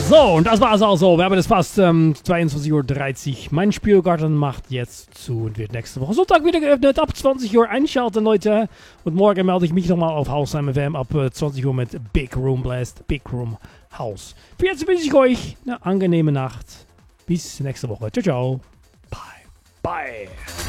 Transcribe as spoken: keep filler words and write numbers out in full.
So, und das war's auch so. Wir haben es fast ähm, zweiundzwanzig Uhr dreißig. Mein Spielgarten macht jetzt zu und wird nächste Woche Sonntag wieder geöffnet. Ab zwanzig Uhr einschalten, Leute. Und morgen melde ich mich nochmal auf Hausheim F M ab äh, zwanzig Uhr mit Big Room Blast, Big Room House. Für jetzt wünsche ich euch eine angenehme Nacht. Bis nächste Woche. Ciao, ciao. Bye. Bye.